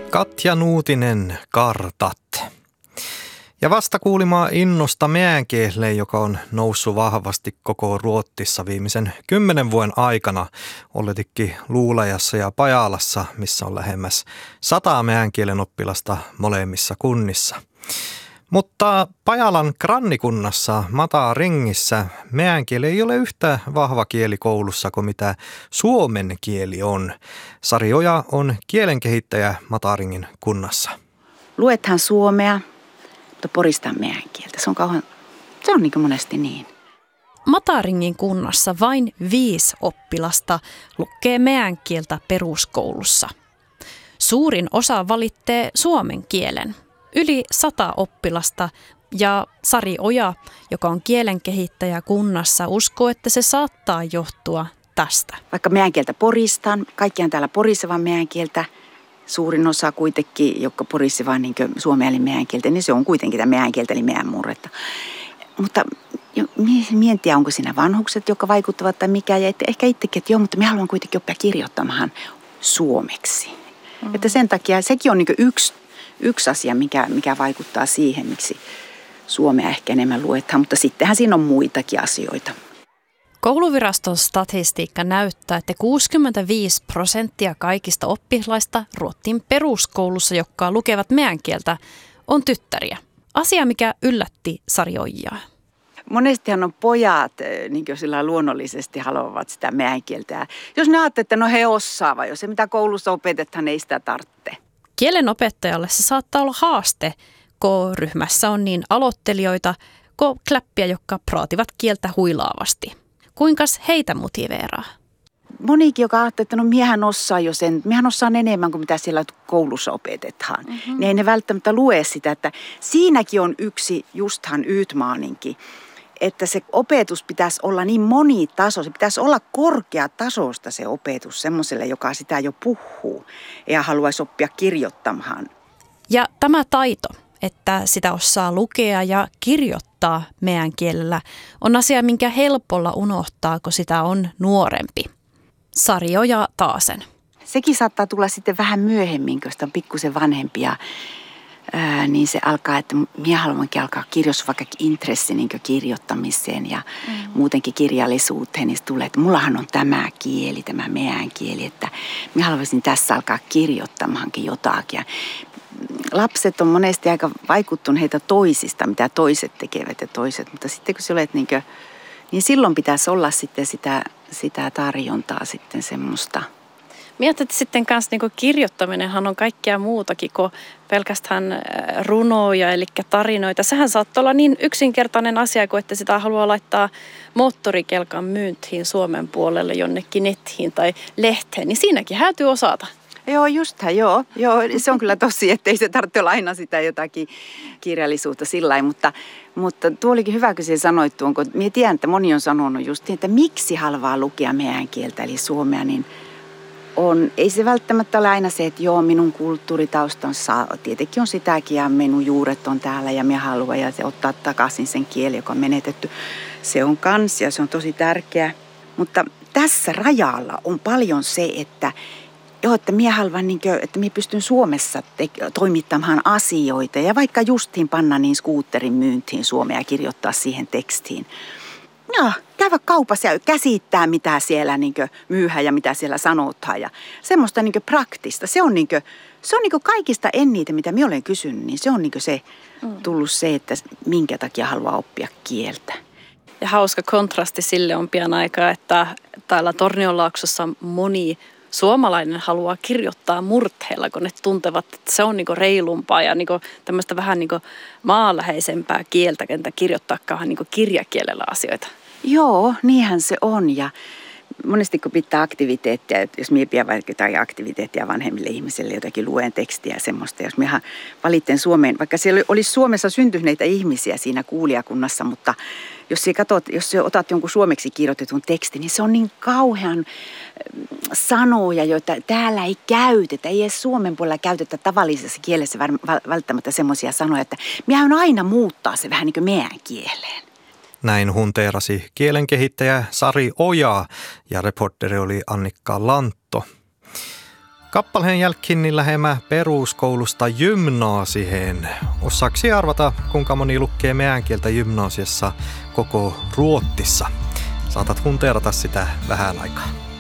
Katja Nuutinen, Kartat. Ja vasta kuulimaa innosta meänkielelle, joka on noussut vahvasti koko Ruotsissa viimeisen 10 vuoden aikana. Oletikin Luulajassa ja Pajalassa, missä on lähemmäs 100 meänkielen oppilasta molemmissa kunnissa. Mutta Pajalan grannikunnassa Mataringissä meänkieli ei ole yhtä vahva kieli koulussa kuin mitä suomen kieli on. Sari Oja on kielenkehittäjä Mataringin kunnassa. Luethan suomea, mutta poristaan meänkieltä. Se on niin kuin monesti niin. Mataringin kunnassa vain 5 oppilasta lukee meänkieltä peruskoulussa. Suurin osa valittee suomen kielen. Yli 100 oppilasta ja Sari Oja, joka on kielenkehittäjä kunnassa, uskoo, että se saattaa johtua tästä. Vaikka meänkieltä poristaan, kaikkiaan täällä porisevan meänkieltä, suurin osa kuitenkin, jotka porisevan niin suomea eli meänkieltä, niin se on kuitenkin tämä meänkieltä eli meän murretta. Mutta en tiedä, onko siinä vanhukset, jotka vaikuttavat tai mikä, ja ehkä itsekin, että joo, mutta me haluan kuitenkin oppia kirjoittamaan suomeksi. Että sen takia sekin on niin yksi asia, mikä vaikuttaa siihen, miksi suomea ehkä enemmän luetaan, mutta sittenhän siinä on muitakin asioita. Kouluviraston statistiikka näyttää, että 65% kaikista oppilaista Ruotsin peruskoulussa, jotka lukevat meänkieltä, on tyttäriä. Asia, mikä yllätti Sari Ojaa. Monestihan on pojat, niin kuin sillä luonnollisesti haluavat sitä meänkieltä. Jos ne ajattelee, että no he osaavat, jos se mitä koulussa opetetaan, ei sitä tarvitse. Kielen opettajalle se saattaa olla haaste, kun ryhmässä on niin aloittelijoita, kuin kläppiä, jotka praativat kieltä huilaavasti. Kuinkas heitä motiveeraa? Monikin, joka ajattelee, että no miehän osaan enemmän kuin mitä siellä koulussa opetetaan. Niin ei ne välttämättä lue sitä, että siinäkin on yksi justhan ytmaaninkin, että se opetus pitäisi olla niin monitaso, se pitäisi olla korkeatasoista se opetus semmoiselle, joka sitä jo puhuu ja haluaisi oppia kirjoittamaan. Ja tämä taito, että sitä osaa lukea ja kirjoittaa meidän kielellä, on asia, minkä helpolla unohtaa, kun sitä on nuorempi. Sari Oja taasen. Sekin saattaa tulla sitten vähän myöhemmin, kun sitä on pikkusen vanhempia. Niin se alkaa, että minä haluankin alkaa kirjoittaa vaikka intressi niin kirjoittamiseen ja muutenkin kirjallisuuteen, niin se tulee, että mullahan on tämä kieli, tämä meidän kieli, että minä haluaisin tässä alkaa kirjoittamaankin jotakin. Ja lapset on monesti aika vaikuttuneita toisista, mitä toiset tekevät ja toiset, mutta sitten kun sä olet niin silloin pitäisi olla sitten sitä tarjontaa sitten semmoista. Mietit sitten kanssa niin kirjoittaminenhan on kaikkea muutakin kuin pelkästään runoja, eli tarinoita. Sehän saattaa olla niin yksinkertainen asia, kuin että sitä haluaa laittaa moottorikelkan myyntiin Suomen puolelle jonnekin nettiin tai lehteen, niin siinäkin häätyy osata. Joo, justhan, joo. Se on kyllä tosi, että ei se tarvitse olla aina sitä jotakin kirjallisuutta sillä lailla, mutta tuo olikin hyvä, kun sinä sanoit tuon, kun minä tiedän, että moni on sanonut just niin, että miksi haluaa lukea meidän kieltä, eli suomea, niin ei se välttämättä ole aina se, että joo, minun kulttuuritausta on tietenkin on sitäkin ja minun juuret on täällä ja minä haluan ja se ottaa takaisin sen kieli, joka on menetetty. Se on kans ja se on tosi tärkeä, mutta tässä rajalla on paljon se, että joo, että minä haluan, että minä pystyn Suomessa toimittamaan asioita ja vaikka justiin panna niin skuutterin myyntiin Suomea ja kirjoittaa siihen tekstiin. No, käydä kaupassa ja käsittää, mitä siellä myyhään ja mitä siellä sanotaan ja semmoista praktista. Se on kaikista eniten, mitä minä olen kysynyt, niin se on se tullut se, että minkä takia haluaa oppia kieltä. Ja hauska kontrasti sille on pian aikaa, että täällä Tornionlaaksossa moni suomalainen haluaa kirjoittaa murteella, kun ne tuntevat, että se on reilumpaa ja tämmöistä vähän maanläheisempää kieltä, entä kirjoittaakaan kirjakielellä asioita. Joo, niinhän se on ja monesti kun pitää aktiviteettia, jos minä pidän vaikka jotain aktiviteettia vanhemmille ihmisille, jotakin luen tekstiä ja semmoista. Jos minä valitten Suomeen, vaikka siellä olisi Suomessa syntyneitä ihmisiä siinä kuulijakunnassa, mutta jos otat jonkun suomeksi kirjoitetun tekstin, niin se on niin kauhean sanoja, joita täällä ei käytetä. Ei edes Suomen puolella käytetä tavallisessa kielessä välttämättä semmoisia sanoja, että minä on aina muuttaa se vähän niin kuin meidän kieleen. Näin hunteerasi kielenkehittäjä Sari Oja ja reporteri oli Annikka Lantto. Kappaleen jälkeen lähemmä peruskoulusta gymnaasiheen. Osaksi arvata, kuinka moni lukee meidän kieltä gymnaasiassa koko Ruotsissa. Saatat funteerata sitä vähän aikaa.